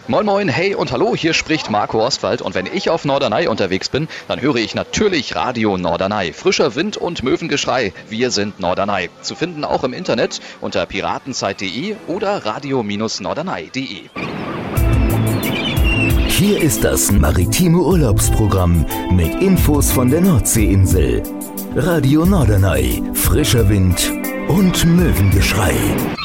Moin moin, hey und hallo, hier spricht Marco Ostwald und wenn ich auf Norderney unterwegs bin, dann höre ich natürlich Radio Norderney. Frischer Wind und Möwengeschrei, wir sind Norderney. Zu finden auch im Internet unter piratenzeit.de oder radio-norderney.de. Hier ist das maritime Urlaubsprogramm mit Infos von der Nordseeinsel. Radio Norderney, frischer Wind und Möwengeschrei.